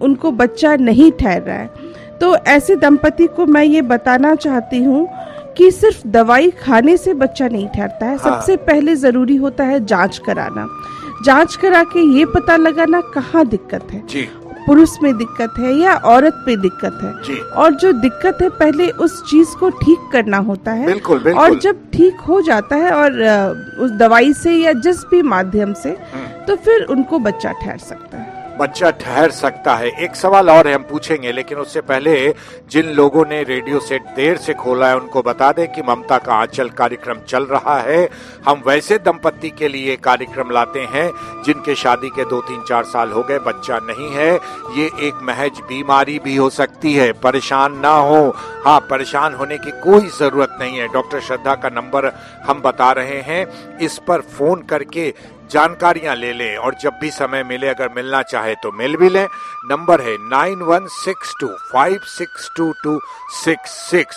उनको बच्चा नहीं ठहर रहा है, तो ऐसे दंपति को मैं ये बताना चाहती हूँ कि सिर्फ दवाई खाने से बच्चा नहीं ठहरता है। सबसे पहले जरूरी होता है जांच कराना। जांच करा के ये पता लगाना कहाँ दिक्कत है, पुरुष में दिक्कत है या औरत पे दिक्कत है, और जो दिक्कत है पहले उस चीज को ठीक करना होता है। बिल्कुल। और जब ठीक हो जाता है और उस दवाई से या जिस भी माध्यम से, तो फिर उनको बच्चा ठहर सकता है। बच्चा ठहर सकता है। एक सवाल और है, हम पूछेंगे, लेकिन उससे पहले जिन लोगों ने रेडियो सेट देर से खोला है उनको बता दें कि ममता का आंचल कार्यक्रम चल रहा है। हम वैसे दंपत्ति के लिए कार्यक्रम लाते हैं जिनके शादी के 2-3-4 साल हो गए, बच्चा नहीं है। ये एक महज बीमारी भी हो सकती है, परेशान ना हो। हाँ, परेशान होने की कोई जरूरत नहीं है। डॉक्टर श्रद्धा का नंबर हम बता रहे हैं, इस पर फोन करके जानकारियां ले लें और जब भी समय मिले, अगर मिलना चाहे तो मिल भी लें। नंबर है 9162562266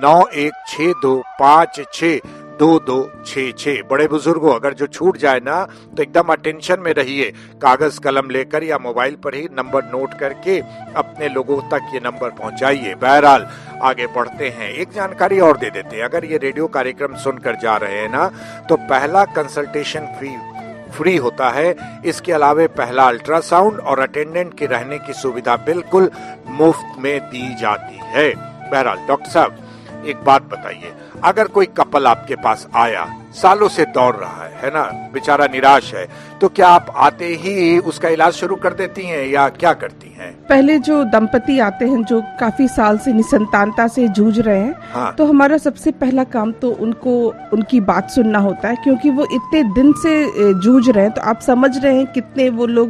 9162562266। बड़े बुजुर्गों, अगर जो छूट जाए ना तो एकदम अटेंशन में रहिए, कागज कलम लेकर या मोबाइल पर ही नंबर नोट करके अपने लोगों तक ये नंबर पहुंचाइए। बहरहाल आगे बढ़ते हैं, एक जानकारी और दे देते हैं। अगर ये रेडियो कार्यक्रम सुनकर जा रहे हैं ना, तो पहला कंसल्टेशन फ्री होता है। इसके अलावे पहला अल्ट्रासाउंड और अटेंडेंट के रहने की सुविधा बिल्कुल मुफ्त में दी जाती है। बहरहाल डॉक्टर साहब, एक बात बताइए, अगर कोई कपल आपके पास आया, सालों से दौड़ रहा है ना, बेचारा निराश है, तो क्या आप आते ही उसका इलाज शुरू कर देती हैं या क्या करती हैं? पहले जो दंपति आते हैं जो काफी साल से निसंतानता से जूझ रहे हैं, तो हमारा सबसे पहला काम तो उनको उनकी बात सुनना होता है, क्योंकि वो इतने दिन से जूझ रहे हैं। तो आप समझ रहे हैं कितने वो लोग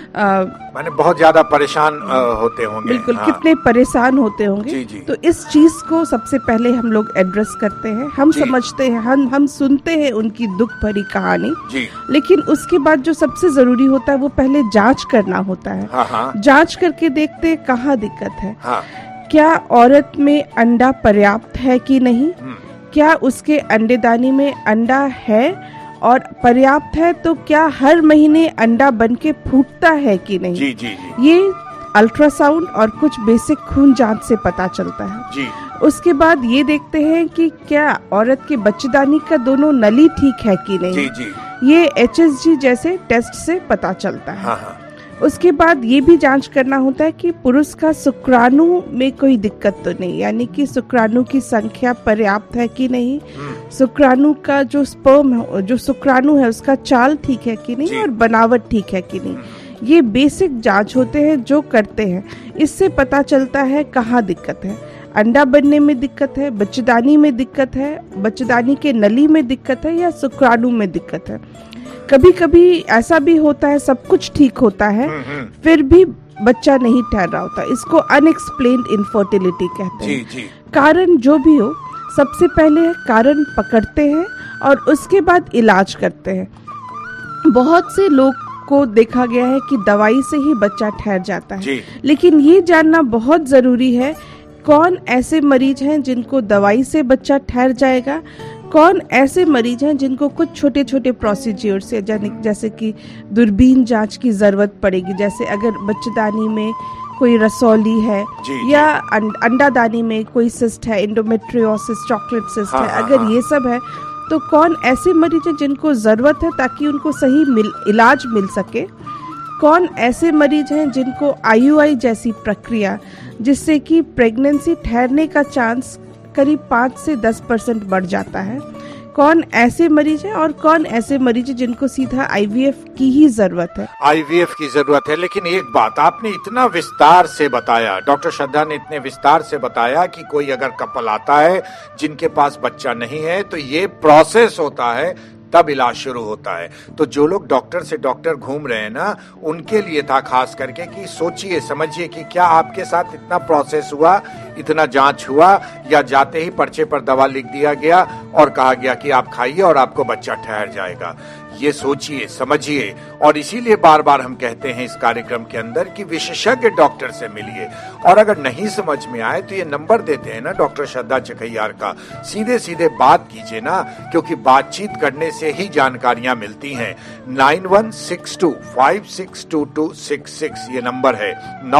माने बहुत ज्यादा परेशान होते होंगे। बिल्कुल, कितने परेशान होते होंगे। जी। तो इस चीज को सबसे पहले हम लोग एड्रेस करते हैं, हम समझते हैं, हम सुनते हैं उनकी दुख भरी कहानी जी। लेकिन उसके बाद जो सबसे जरूरी होता है वो पहले जांच करना होता है। जांच करके देखते हैं कहाँ दिक्कत है। क्या औरत में अंडा पर्याप्त है कि नहीं, क्या उसके अंडेदानी में अंडा है और पर्याप्त है, तो क्या हर महीने अंडा बनके फूटता है कि नहीं। जी। ये अल्ट्रासाउंड और कुछ बेसिक खून जांच से पता चलता है जी। उसके बाद ये देखते हैं कि क्या औरत के बच्चेदानी का दोनों नली ठीक है कि नहीं। जी। ये HSG जैसे टेस्ट से पता चलता है। उसके बाद ये भी जांच करना होता है कि पुरुष का शुक्राणु में कोई दिक्कत तो नहीं, यानी कि शुक्राणु की संख्या पर्याप्त है कि नहीं, शुक्राणु का जो स्पर्म जो शुक्राणु है उसका चाल ठीक है कि नहीं और बनावट ठीक है कि नहीं। ये बेसिक जांच होते हैं जो करते हैं। इससे पता चलता है कहाँ दिक्कत है। अंडा बनने में दिक्कत है, बच्चेदानी में दिक्कत है, बच्चेदानी के नली में दिक्कत है या शुक्राणु में दिक्कत है। कभी कभी ऐसा भी होता है सब कुछ ठीक होता है फिर भी बच्चा नहीं ठहर रहा होता। इसको अनएक्सप्लेन्ड इनफर्टिलिटी कहते हैं। जी। कारण जो भी हो, सबसे पहले कारण पकड़ते हैं और उसके बाद इलाज करते हैं। बहुत से लोग को देखा गया है कि दवाई से ही बच्चा ठहर जाता है, लेकिन ये जानना बहुत जरूरी है कौन ऐसे मरीज हैं जिनको दवाई से बच्चा ठहर जाएगा, कौन ऐसे मरीज हैं जिनको कुछ छोटे छोटे प्रोसीजर से जैसे कि दूरबीन जांच की जरूरत पड़ेगी, जैसे अगर बच्चेदानी में कोई रसौली है या अंडादानी में कोई सिस्ट है, एंडोमेट्रियोसिस, चॉकलेट सिस्ट है, अगर ये सब है तो कौन ऐसे मरीज हैं जिनको जरूरत है ताकि उनको सही इलाज मिल सके, कौन ऐसे मरीज हैं जिनको IUI जैसी प्रक्रिया जिससे कि प्रेगनेंसी ठहरने का चांस करीब 5 से 10% बढ़ जाता है, कौन ऐसे मरीज हैं और कौन ऐसे मरीज हैं जिनको सीधा IVF की ही जरूरत है। IVF की जरूरत है। लेकिन एक बात आपने इतना विस्तार से बताया, डॉक्टर श्रद्धा ने इतने विस्तार से बताया कि कोई अगर कपल आता है जिनके पास बच्चा नहीं है तो ये प्रोसेस होता है, तब इलाज शुरू होता है। तो जो लोग डॉक्टर से डॉक्टर घूम रहे हैं ना, उनके लिए था खास करके कि सोचिए समझिए कि क्या आपके साथ इतना प्रोसेस हुआ, इतना जांच हुआ, या जाते ही पर्चे पर दवा लिख दिया गया और कहा गया कि आप खाइए और आपको बच्चा ठहर जाएगा। ये सोचिए समझिए। और इसीलिए बार बार हम कहते हैं इस कार्यक्रम के अंदर कि विशेषज्ञ डॉक्टर से मिलिए, और अगर नहीं समझ में आए तो ये नंबर देते हैं ना डॉक्टर श्रद्धा चकैयार का, सीधे सीधे बात कीजिए ना, क्योंकि बातचीत करने से ही जानकारियां मिलती हैं। 9162562266 ये नंबर है।